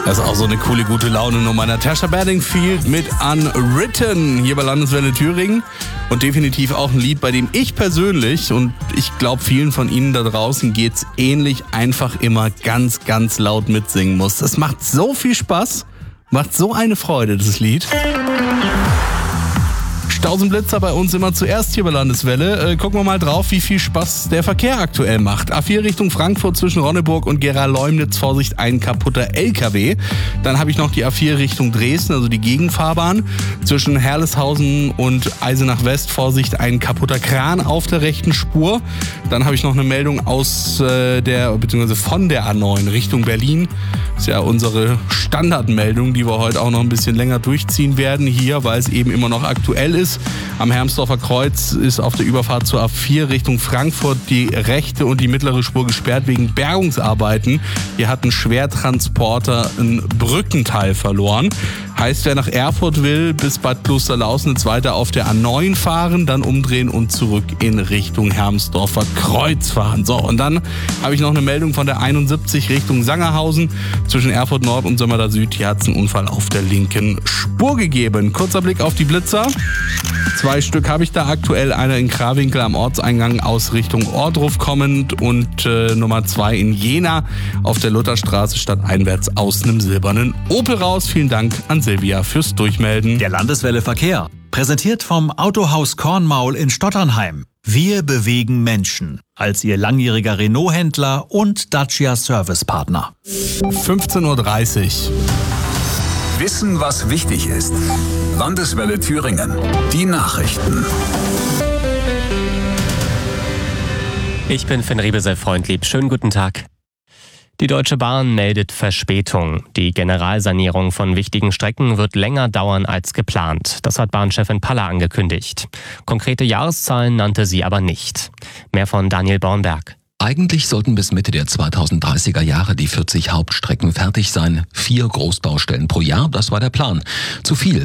Das ist auch so eine coole, gute Laune-Nummer. Natasha Bedingfield mit Unwritten hier bei Landeswelle Thüringen. Und definitiv auch ein Lied, bei dem ich persönlich und ich glaube vielen von Ihnen da draußen geht's ähnlich, einfach immer ganz, ganz laut mitsingen muss. Das macht so viel Spaß, macht so eine Freude, dieses Lied. Stausenblitzer bei uns immer zuerst hier bei Landeswelle. Gucken wir mal drauf, wie viel Spaß der Verkehr aktuell macht. A4 Richtung Frankfurt zwischen Ronneburg und Gera-Leumnitz, Vorsicht, ein kaputter LKW. Dann habe ich noch die A4 Richtung Dresden, also die Gegenfahrbahn. Zwischen Herleshausen und Eisenach West, Vorsicht, ein kaputter Kran auf der rechten Spur. Dann habe ich noch eine Meldung beziehungsweise von der A9 Richtung Berlin. Das ist ja unsere Standardmeldung, die wir heute auch noch ein bisschen länger durchziehen werden hier, weil es eben immer noch aktuell ist. Am Hermsdorfer Kreuz ist auf der Überfahrt zur A4 Richtung Frankfurt die rechte und die mittlere Spur gesperrt wegen Bergungsarbeiten. Hier hat ein Schwertransporter ein Brückenteil verloren. Heißt, wer nach Erfurt will, bis Bad Klosterlausnitz weiter auf der A9 fahren, dann umdrehen und zurück in Richtung Hermsdorfer Kreuz fahren. So, und dann habe ich noch eine Meldung von der 71 Richtung Sangerhausen. Zwischen Erfurt Nord und Sömmerda Süd, hier hat es einen Unfall auf der linken Spur gegeben. Kurzer Blick auf die Blitzer. 2 Stück habe ich da aktuell. Einer in Krawinkel am Ortseingang aus Richtung Ohrdruf kommend und Nummer 2 in Jena auf der Lutherstraße stadteinwärts aus einem silbernen Opel raus. Vielen Dank an Silvia fürs Durchmelden. Der Landeswelle Verkehr, präsentiert vom Autohaus Kornmaul in Stotternheim. Wir bewegen Menschen als Ihr langjähriger Renault-Händler und Dacia-Servicepartner. 15:30 Uhr. Wissen, was wichtig ist. Landeswelle Thüringen. Die Nachrichten. Ich bin Finn Riebesel-Freundlieb. Schönen guten Tag. Die Deutsche Bahn meldet Verspätung. Die Generalsanierung von wichtigen Strecken wird länger dauern als geplant. Das hat Bahnchefin Paller angekündigt. Konkrete Jahreszahlen nannte sie aber nicht. Mehr von Daniel Bornberg. Eigentlich sollten bis Mitte der 2030er Jahre die 40 Hauptstrecken fertig sein. 4 Großbaustellen pro Jahr, das war der Plan. Zu viel.